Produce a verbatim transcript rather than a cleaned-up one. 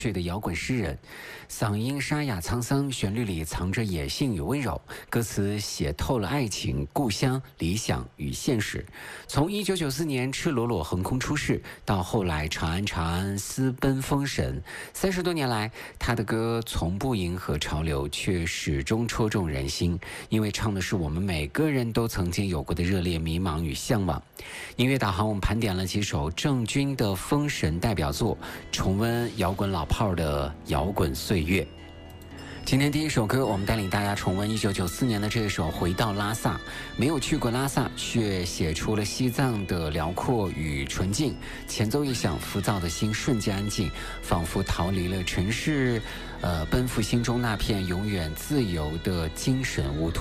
岁的摇滚诗人，嗓音沙哑沧桑，旋律里藏着野性与温柔，歌词写透了爱情、故乡、理想与现实。从一九九四年赤裸裸横空出世，到后来长安长安私奔封神，三十多年来，他的歌从不迎合潮流，却始终戳中人心，因为唱的是我们每个人都曾经有过的热烈迷茫与向往。音乐导航，我们盘点了几首郑钧的封神代表作，重温摇滚老炮的摇滚岁月。今天第一首歌，我们带领大家重温一九九四年的这首《回到拉萨》。没有去过拉萨，却写出了西藏的辽阔与纯净。前奏一响，浮躁的心瞬间安静，仿佛逃离了尘世，呃，奔赴心中那片永远自由的精神乌托。